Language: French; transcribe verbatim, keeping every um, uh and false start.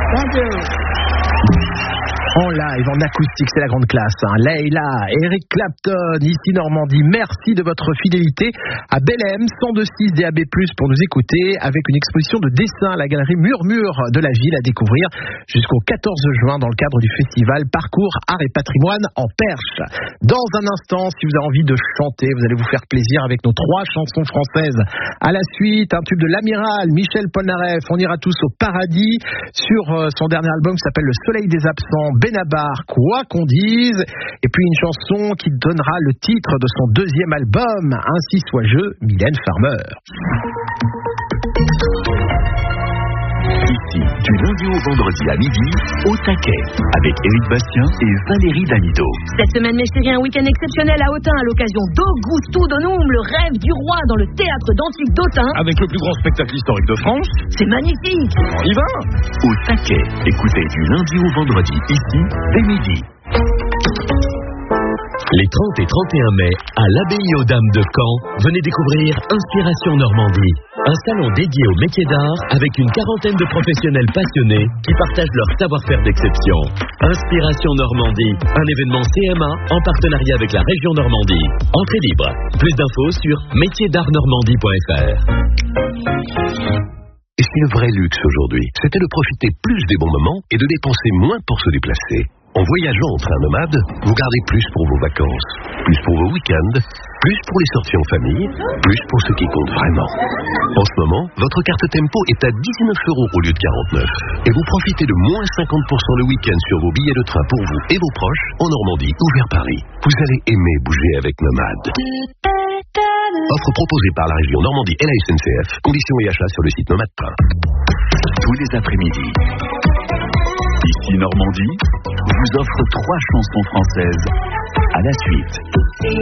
Thank you. En live, en acoustique, c'est la grande classe. Hein. Leila, Eric Clapton, ici Normandie. Merci de votre fidélité à Bellem, cent deux virgule six D A B plus, pour nous écouter, avec une exposition de dessin à la galerie Murmure de la ville à découvrir jusqu'au quatorze juin dans le cadre du festival Parcours Art et Patrimoine en Perche. Dans un instant, si vous avez envie de chanter, vous allez vous faire plaisir avec nos trois chansons françaises. À la suite, un tube de l'Amiral, Michel Polnareff, On ira tous au paradis, sur son dernier album qui s'appelle Le Soleil des Absents, Benabar, Quoi qu'on dise, et puis une chanson qui donnera le titre de son deuxième album, Ainsi soit je, Mylène Farmer. Ici, du lundi au vendredi à midi, au taquet, avec Éric Bastien et Valérie Damido. Cette semaine, mes chéris, un week-end exceptionnel à Autun à l'occasion d'Augusto Donum, le rêve du roi dans le théâtre d'Antique d'Autun. Avec le plus grand spectacle historique de France. C'est magnifique. On y va. Au taquet, écoutez du lundi au vendredi, ici, dès midi. Les trente et trente et un mai, à l'Abbaye aux Dames de Caen, venez découvrir Inspiration Normandie. Un salon dédié au métier d'art avec une quarantaine de professionnels passionnés qui partagent leur savoir-faire d'exception. Inspiration Normandie, un événement C M A en partenariat avec la région Normandie. Entrée libre. Plus d'infos sur métiers d'art normandie point f r. Et si le vrai luxe aujourd'hui, c'était de profiter plus des bons moments et de dépenser moins pour se déplacer? En voyageant en train nomade, vous gardez plus pour vos vacances, plus pour vos week-ends, plus pour les sorties en famille, plus pour ce qui compte vraiment. En ce moment, votre carte Tempo est à dix-neuf euros au lieu de quarante-neuf. Et vous profitez de moins cinquante pour cent le week-end sur vos billets de train pour vous et vos proches en Normandie ou vers Paris. Vous allez aimer bouger avec Nomade. Offre proposée par la région Normandie et la S N C F. Conditions et achats sur le site Nomade Train. Tous les après-midi. Ici Normandie vous offre trois chansons françaises à la suite.